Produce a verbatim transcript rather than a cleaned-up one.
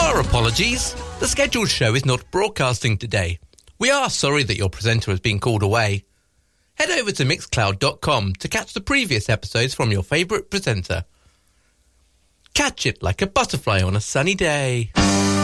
Our apologies. The scheduled show is not broadcasting today. We are sorry that your presenter has been called away. Head over to mixcloud dot com to catch the previous episodes from your favourite presenter. Catch it like a butterfly on a sunny day.